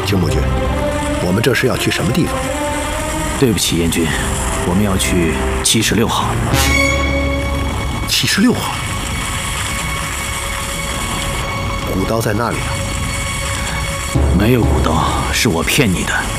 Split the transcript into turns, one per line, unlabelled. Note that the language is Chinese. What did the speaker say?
青木君，我们这是要去什么地方？
对不起，燕军，我们要去76号。
76号，古刀在那里啊？
没有古刀，是我骗你的。